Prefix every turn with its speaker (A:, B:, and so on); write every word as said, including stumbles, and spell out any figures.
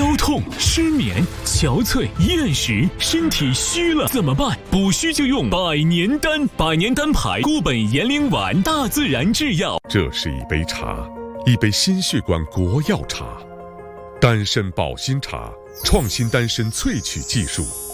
A: 腰痛、失眠、憔悴、厌食，身体虚了怎么办？补虚就用百年丹，百年丹牌固本延龄丸，大自然制药。
B: 这是一杯茶，一杯心血管国药茶，丹参保心茶，创新丹参萃取技术。